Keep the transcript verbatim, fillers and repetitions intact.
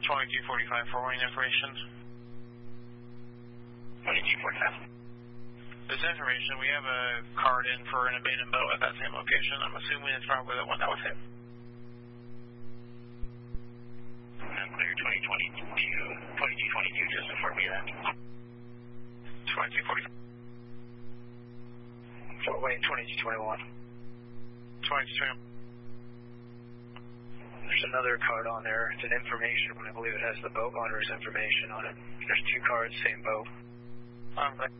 twenty-two forty-five forwarding information. twenty-two forty-five. This information, we have a card in for an abandoned boat at that same location. I'm assuming it's probably the one that was hit. I'm clear twenty twenty-two, twenty-two twenty-two, just inform me of that. twenty-two forty-five. Fort Wayne twenty-two twenty-one. twenty-two twenty-one. There's another card on there. It's an information one. I believe it has the boat owner's information on it. There's two cards, same boat. Um,